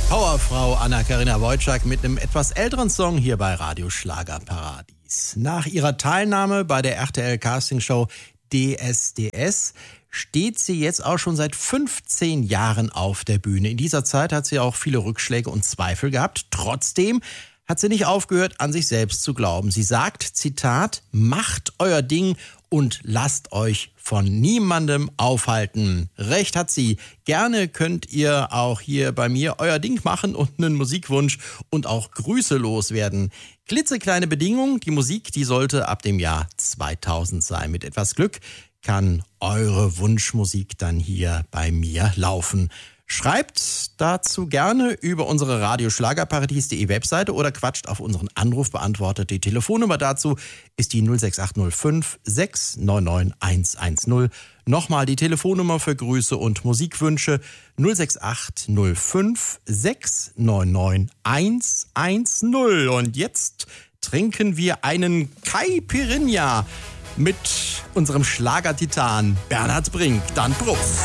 Powerfrau Anna-Karina Wojcik mit einem etwas älteren Song hier bei Radio Schlagerparadies. Nach ihrer Teilnahme bei der RTL-Castingshow DSDS steht sie jetzt auch schon seit 15 Jahren auf der Bühne. In dieser Zeit hat sie auch viele Rückschläge und Zweifel gehabt. Trotzdem hat sie nicht aufgehört, an sich selbst zu glauben. Sie sagt, Zitat, macht euer Ding und lasst euch von niemandem aufhalten. Recht hat sie. Gerne könnt ihr auch hier bei mir euer Ding machen und einen Musikwunsch und auch Grüße loswerden. Klitzekleine Bedingung, die Musik, die sollte ab dem Jahr 2000 sein. Mit etwas Glück kann eure Wunschmusik dann hier bei mir laufen. Schreibt dazu gerne über unsere radioschlagerparadies.de Webseite oder quatscht auf unseren Anrufbeantworter. Die Telefonnummer dazu ist die 06805 699 110. Nochmal die Telefonnummer für Grüße und Musikwünsche 06805 699 110. Und jetzt trinken wir einen Caipirinha mit unserem Schlagertitan Bernhard Brink. Dann Prost!